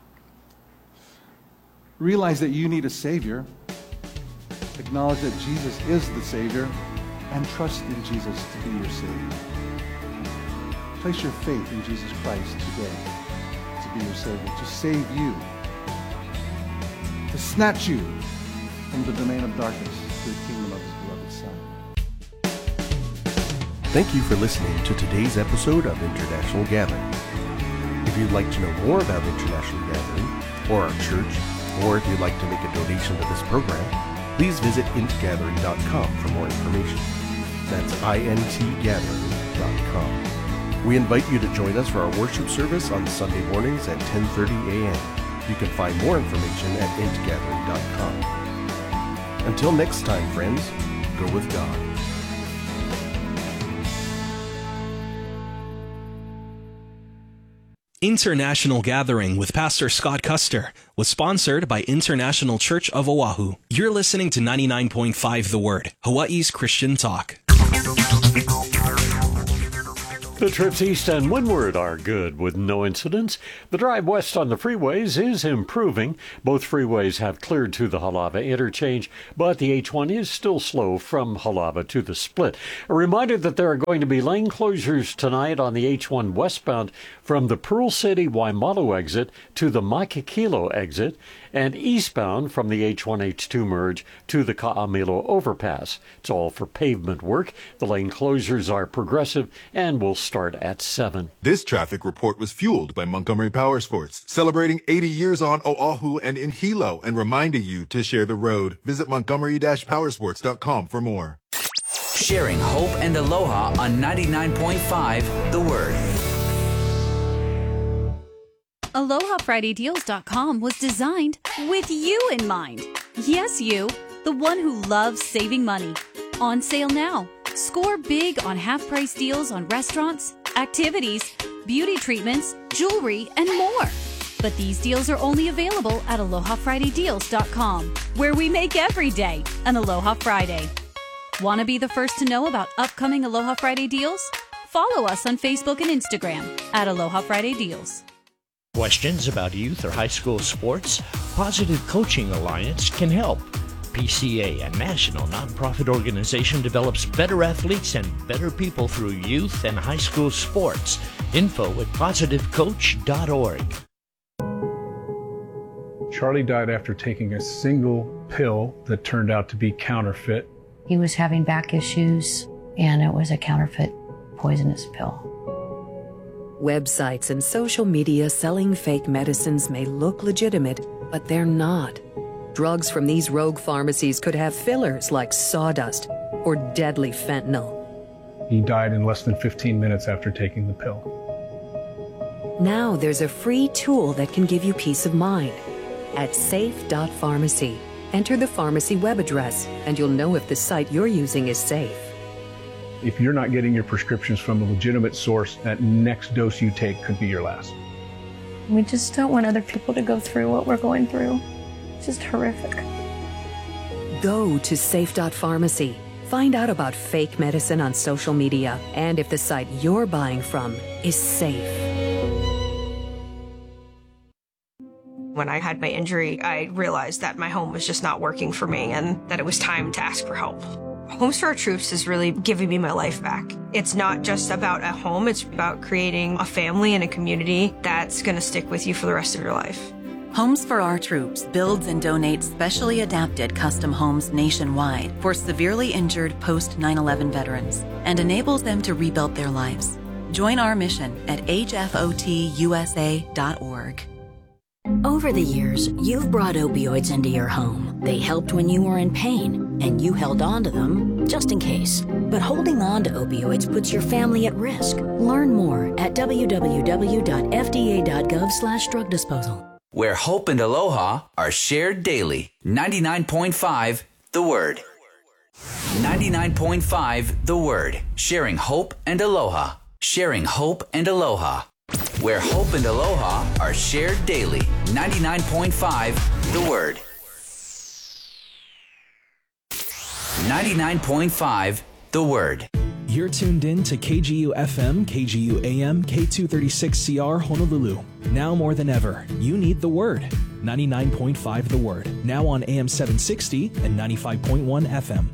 Realize that you need a Savior. Acknowledge that Jesus is the Savior, and trust in Jesus to be your Savior. Place your faith in Jesus Christ today to be your Savior, to save you, to snatch you from the domain of darkness to the kingdom of his beloved Son. Thank you for listening to today's episode of International Gathering. If you'd like to know more about International Gathering, or our church, or if you'd like to make a donation to this program, please visit int gathering dot com for more information. That's int gathering dot com. We invite you to join us for our worship service on Sunday mornings at ten thirty a.m. You can find more information at int gathering dot com. Until next time, friends, go with God. International Gathering with Pastor Scott Custer was sponsored by International Church of Oahu. You're listening to ninety-nine point five The Word, Hawaii's Christian talk. The trips east and windward are good with no incidents. The drive west on the freeways is improving. Both freeways have cleared to the Halava interchange, but the H one is still slow from Halava to the split. A reminder that there are going to be lane closures tonight on the H one westbound from the Pearl City Waimalu exit to the Maikikilo exit, and eastbound from the H one H two merge to the Ka'amilo overpass. It's all for pavement work. The lane closures are progressive and will start at seven. This traffic report was fueled by Montgomery Power Sports, celebrating eighty years on Oahu and in Hilo and reminding you to share the road. Visit montgomery dash powersports dot com for more. Sharing hope and aloha on ninety-nine point five The Word. Aloha Friday Deals dot com was designed with you in mind. Yes, you, the one who loves saving money. On sale now. Score big on half-price deals on restaurants, activities, beauty treatments, jewelry, and more. But these deals are only available at Aloha Friday Deals dot com, where we make every day an Aloha Friday. Want to be the first to know about upcoming Aloha Friday deals? Follow us on Facebook and Instagram at Aloha Friday Deals. Questions about youth or high school sports? Positive Coaching Alliance can help. P C A, a national nonprofit organization, develops better athletes and better people through youth and high school sports. Info at positive coach dot org. Charlie died after taking a single pill that turned out to be counterfeit. He was having back issues, and it was a counterfeit poisonous pill. Websites and social media selling fake medicines may look legitimate, but they're not. Drugs from these rogue pharmacies could have fillers like sawdust or deadly fentanyl. He died in less than fifteen minutes after taking the pill. Now there's a free tool that can give you peace of mind. At safe dot pharmacy, enter the pharmacy web address, and you'll know if the site you're using is safe. If you're not getting your prescriptions from a legitimate source, that next dose you take could be your last. We just don't want other people to go through what we're going through. It's just horrific. Go to safe dot pharmacy. Find out about fake medicine on social media and if the site you're buying from is safe. When I had my injury, I realized that my home was just not working for me and that it was time to ask for help. Homes for Our Troops is really giving me my life back. It's not just about a home, it's about creating a family and a community that's going to stick with you for the rest of your life. Homes for Our Troops builds and donates specially adapted custom homes nationwide for severely injured post nine eleven veterans and enables them to rebuild their lives. Join our mission at H F O T U S A dot org. Over the years, you've brought opioids into your home. They helped when you were in pain, and you held on to them just in case. But holding on to opioids puts your family at risk. Learn more at w w w dot f d a dot gov slash drug disposal. Where hope and aloha are shared daily. ninety-nine point five The Word. ninety-nine point five The Word. Sharing hope and aloha. Sharing hope and aloha. Where hope and aloha are shared daily. ninety-nine point five The Word. ninety-nine point five The Word. You're tuned in to K G U F M, K G U A M, K two thirty-six C R Honolulu. Now more than ever, you need the Word. ninety-nine point five The Word. Now on A M seven sixty and ninety-five point one F M.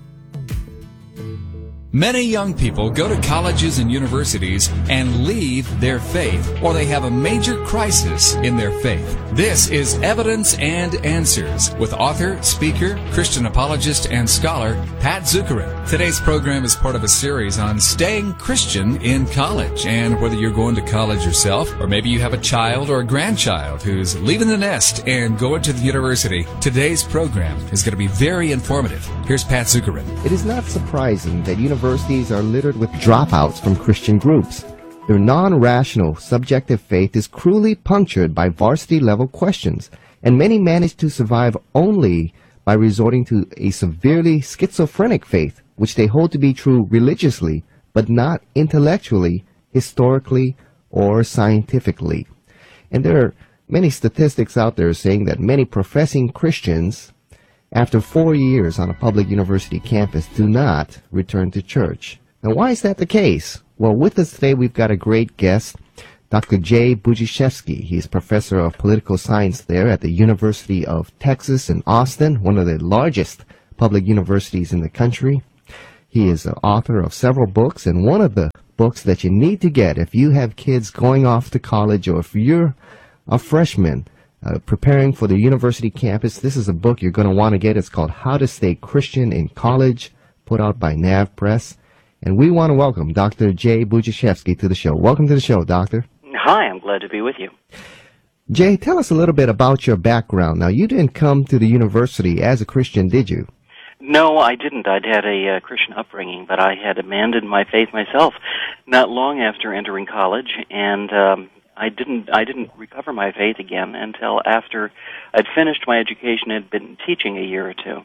Many young people go to colleges and universities and leave their faith, or they have a major crisis in their faith. This is Evidence and Answers with author, speaker, Christian apologist, and scholar Pat Zukeran. Today's program is part of a series on staying Christian in college. And whether you're going to college yourself, or maybe you have a child or a grandchild who's leaving the nest and going to the university, today's program is going to be very informative. Here's Pat Zukeran. It is not surprising that universities Universities are littered with dropouts from Christian groups. Their non-rational, subjective faith is cruelly punctured by varsity-level questions, and many manage to survive only by resorting to a severely schizophrenic faith, which they hold to be true religiously, but not intellectually, historically, or scientifically. And there are many statistics out there saying that many professing Christians, after four years on a public university campus, do not return to church. Now, why is that the case? Well, with us today, we've got a great guest, Doctor Jay Budziszewski. He's professor of political science there at the University of Texas in Austin, one of the largest public universities in the country. He is the author of several books, and one of the books that you need to get if you have kids going off to college or if you're a freshman uh, preparing for the university campus, this is a book you're going to want to get. It's called How to Stay Christian in College, put out by Nav Press. And we want to welcome Doctor Jay Budziszewski to the show. Welcome to the show, Doctor. Hi, I'm glad to be with you. Jay, tell us a little bit about your background. Now, you didn't come to the university as a Christian, did you? No, I didn't. I'd had a uh, Christian upbringing, but I had abandoned my faith myself not long after entering college, and um, I didn't I didn't recover my faith again until after I'd finished my education and had been teaching a year or two.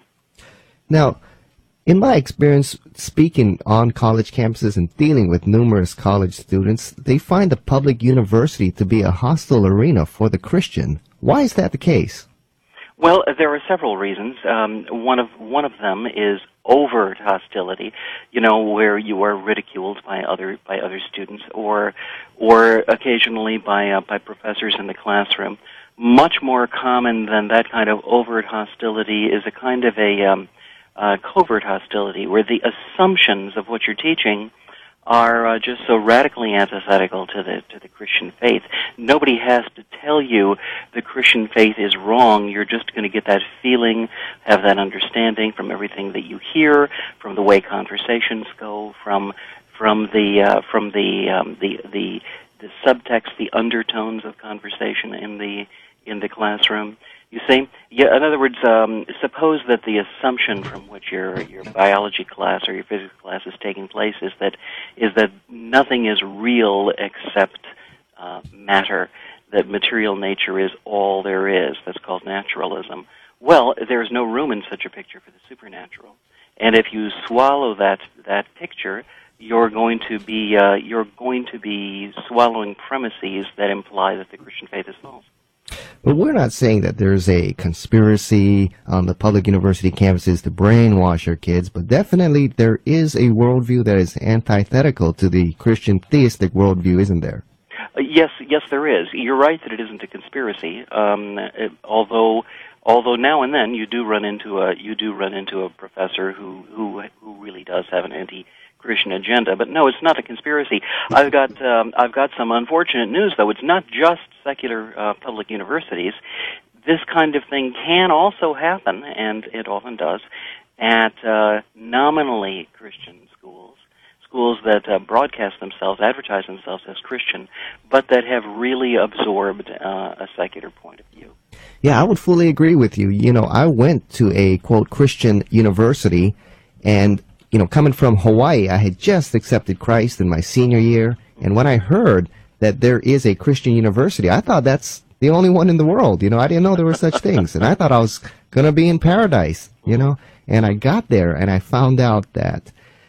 Now, in my experience speaking on college campuses and dealing with numerous college students, they find the public university to be a hostile arena for the Christian. Why is that the case? Well, there are several reasons. Um, one of one of them is overt hostility, you know, where you are ridiculed by other by other students, or or occasionally by uh, by professors in the classroom. Much more common than that kind of overt hostility is a kind of a um, uh, covert hostility, where the assumptions of what you're teaching are uh, just so radically antithetical to the to the Christian faith. Nobody has to tell you the Christian faith is wrong. You're just going to get that feeling, have that understanding from everything that you hear, from the way conversations go, from from the uh, from the, um, the the the subtext, the undertones of conversation in the in the classroom. You see, yeah, in other words, um, suppose that the assumption from which your your biology class or your physics class is taking place is that is that nothing is real except uh, matter, that material nature is all there is. That's called naturalism. Well, there's no room in such a picture for the supernatural, and if you swallow that that picture, you're going to be uh, you're going to be swallowing premises that imply that the Christian faith is false. But we're not saying that there's a conspiracy on the public university campuses to brainwash our kids, but definitely there is a worldview that is antithetical to the Christian theistic worldview, isn't there? Uh, yes, yes, there is. You're right that it isn't a conspiracy. Um, it, although, although now and then you do run into a you do run into a professor who who who really does have an anti Christian agenda, but no, it's not a conspiracy. I've got um, I've got some unfortunate news, though. It's not just secular uh, public universities. This kind of thing can also happen, and it often does, at uh, nominally Christian schools, schools that uh, broadcast themselves, advertise themselves as Christian, but that have really absorbed uh, a secular point of view. Yeah, I would fully agree with you. You know, I went to a, quote, Christian university, and you know, coming from Hawaii, I had just accepted Christ in my senior year, and when I heard that there is a Christian university, I thought that's the only one in the world. You know, I didn't know there were such things, and I thought I was going to be in paradise, you know, and I got there, and I found out that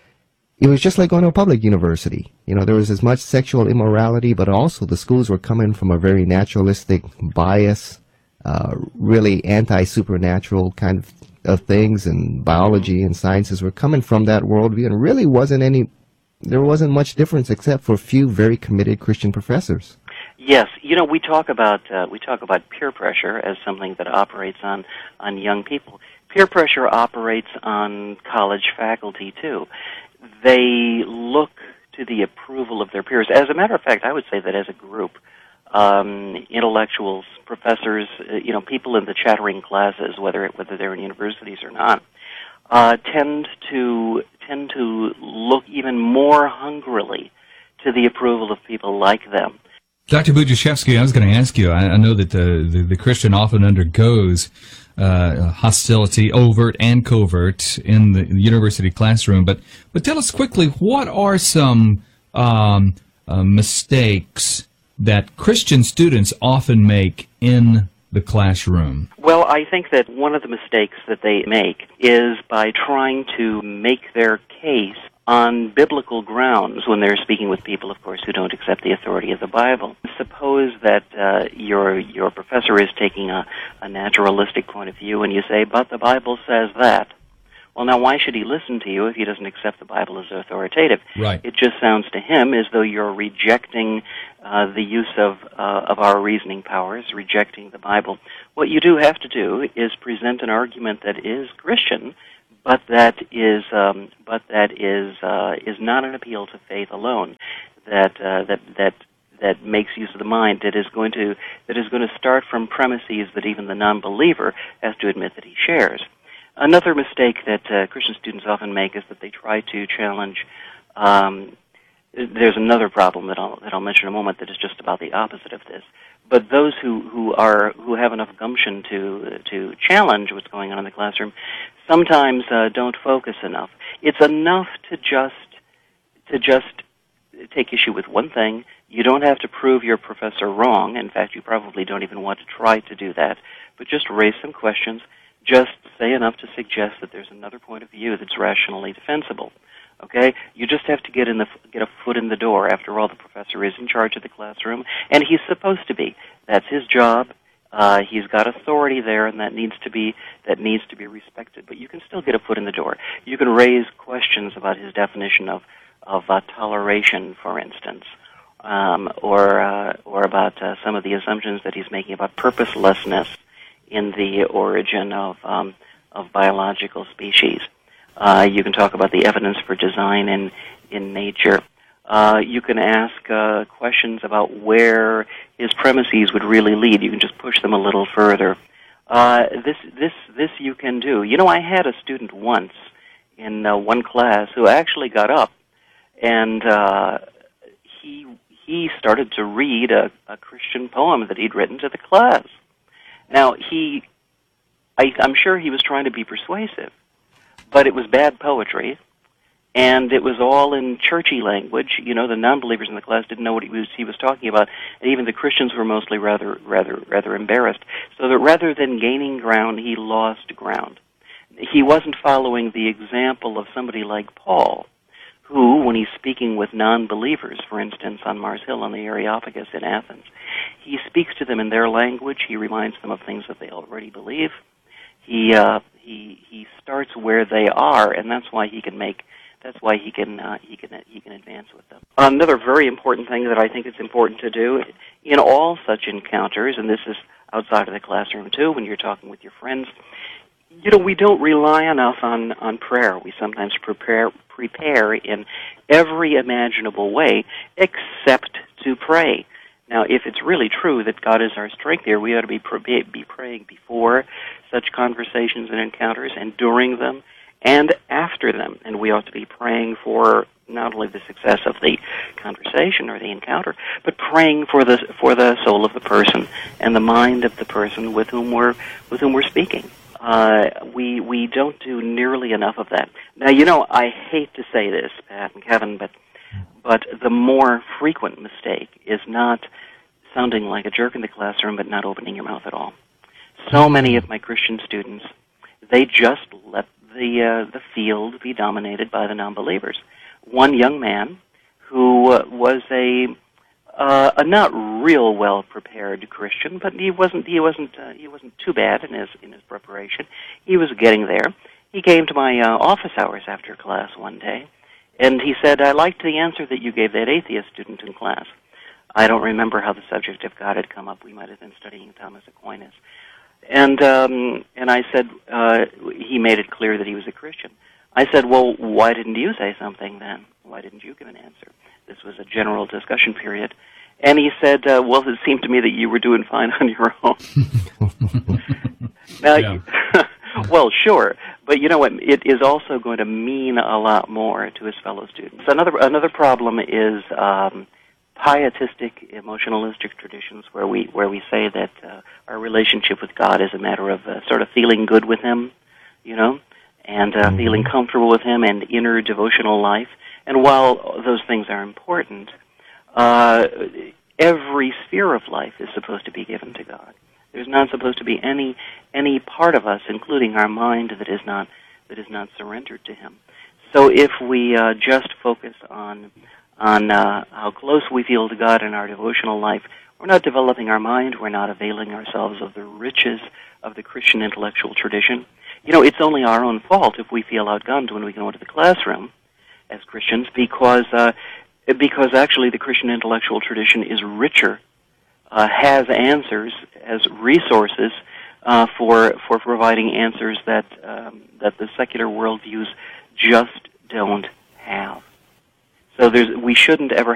it was just like going to a public university. You know, there was as much sexual immorality, but also the schools were coming from a very naturalistic bias, uh, really anti-supernatural kind of of things, and biology and sciences were coming from that worldview, and really wasn't any, there wasn't much difference except for a few very committed Christian professors. Yes, you know, we talk about uh, we talk about peer pressure as something that operates on on young people. Peer pressure operates on college faculty too. They look to the approval of their peers. As a matter of fact, I would say that as a group, um, intellectuals, professors, uh, you know, people in the chattering classes, whether whether they're in universities or not, uh, tend to tend to look even more hungrily to the approval of people like them. Doctor Budziszewski, I was going to ask you, I, I know that the, the, the Christian often undergoes uh, hostility, overt and covert, in the, the university classroom, but, but tell us quickly, what are some um, uh, mistakes that Christian students often make in the classroom? Well, I think that one of the mistakes that they make is by trying to make their case on biblical grounds when they're speaking with people, of course, who don't accept the authority of the Bible. Suppose that uh, your your professor is taking a, a naturalistic point of view, and you say, but the Bible says that. Well, now, why should he listen to you if he doesn't accept the Bible as authoritative? Right. It just sounds to him as though you're rejecting uh, the use of uh, of our reasoning powers, rejecting the Bible. What you do have to do is present an argument that is Christian, but that is um, but that is uh, is not an appeal to faith alone. That uh, that that that makes use of the mind. That is going to that is going to start from premises that even the non-believer has to admit that he shares. Another mistake that uh, Christian students often make is that they try to challenge. Um, there's another problem that I'll that I'll mention in a moment that is just about the opposite of this. But those who, who are who have enough gumption to to challenge what's going on in the classroom sometimes uh, don't focus enough. It's enough to just to just take issue with one thing. You don't have to prove your professor wrong. In fact, you probably don't even want to try to do that. But just raise some questions. Just say enough to suggest that there's another point of view that's rationally defensible. Okay? You just have to get in the get a foot in the door. After all, the professor is in charge of the classroom, and he's supposed to be. That's his job. Uh, he's got authority there, and that needs to be that needs to be respected. But you can still get a foot in the door. You can raise questions about his definition of of uh, toleration, for instance, um, or uh, or about uh, some of the assumptions that he's making about purposelessness in the origin of um, of biological species. Uh, you can talk about the evidence for design in in nature. Uh, you can ask uh, questions about where his premises would really lead. You can just push them a little further. Uh, this this this you can do. You know, I had a student once in uh, one class who actually got up and uh, he he started to read a, a Christian poem that he'd written to the class. Now, he, I, I'm sure he was trying to be persuasive, but it was bad poetry, and it was all in churchy language. You know, the non-believers in the class didn't know what he was, he was talking about, and even the Christians were mostly rather, rather, rather embarrassed. So that rather than gaining ground, he lost ground. He wasn't following the example of somebody like Paul, who, when he's speaking with non-believers, for instance, on Mars Hill on the Areopagus in Athens, he speaks to them in their language. He reminds them of things that they already believe. He uh, he he starts where they are, and that's why he can make. That's why he can uh, he can he can advance with them. Another very important thing that I think is important to do in all such encounters, and this is outside of the classroom too, when you're talking with your friends. You know, we don't rely enough on, on prayer. We sometimes prepare prepare in every imaginable way except to pray. Now, if it's really true that God is our strength here, we ought to be be praying before such conversations and encounters, and during them, and after them. And we ought to be praying for not only the success of the conversation or the encounter, but praying for the for the soul of the person and the mind of the person with whom we're with whom we're speaking. Uh, we we don't do nearly enough of that. Now, you know, I hate to say this, Pat and Kevin, but but the more frequent mistake is not sounding like a jerk in the classroom, but not opening your mouth at all. So many of my Christian students, they just let the uh, the field be dominated by the non-believers. One young man who uh, was a Uh, a not real well prepared Christian, but he wasn't he wasn't uh, he wasn't too bad in his in his preparation. He was getting there. He came to my uh, office hours after class one day, and he said, "I liked the answer that you gave that atheist student in class." I don't remember how the subject of God had come up. We might have been studying Thomas Aquinas, and um, and I said uh, he made it clear that he was a Christian. I said, "Well, why didn't you say something then? Why didn't you give an answer?" This was a general discussion period. And he said, uh, well, it seemed to me that you were doing fine on your own. Now, yeah. Well, sure. But you know what? It is also going to mean a lot more to his fellow students. Another another problem is um, pietistic, emotionalistic traditions where we where we say that uh, our relationship with God is a matter of uh, sort of feeling good with Him, you know, and uh, mm-hmm. feeling comfortable with Him and inner devotional life. And while those things are important, uh, every sphere of life is supposed to be given to God. There's not supposed to be any any part of us, including our mind, that is not that is not surrendered to Him. So if we uh, just focus on on uh, how close we feel to God in our devotional life, we're not developing our mind, we're not availing ourselves of the riches of the Christian intellectual tradition. You know, it's only our own fault if we feel outgunned when we go into the classroom as Christians, because uh, because actually the Christian intellectual tradition is richer, uh, has answers, has resources uh, for for providing answers that um, that the secular worldviews just don't have. So there's we shouldn't ever